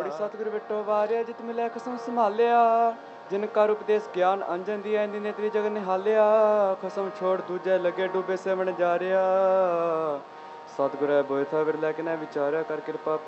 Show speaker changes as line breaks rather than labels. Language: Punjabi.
ਪਹਾੜੀ ਸਤਿਗੁਰ ਵਿਟੋ ਵਾਰਿਆ, ਜਿਤ ਮਿਲਿਆ ਖਸਮ ਸੰਭਾਲਿਆ। ਜਿਨ ਕਰ ਉਪਦੇਸ਼ ਗਿਆਨ ਅੰਜਨ ਦੀਆ, ਇੰਦੀ ਨੇਤਰੀ ਜਗ ਨਿਹਾਲਿਆ। ਖਸਮ ਛੋੜ ਦੂਜੇ ਲੱਗੇ ਡੂਬੇ ਸੇਵਣ ਜਾ ਰਿਹਾ। ਸਤਿਗੁਰ ਹੈ ਬੋਇਥਾ ਵਿਰਲਾ ਕਿਨੈ ਵਿਚਾਰਿਆ, ਕਰ ਕਿਰਪਾ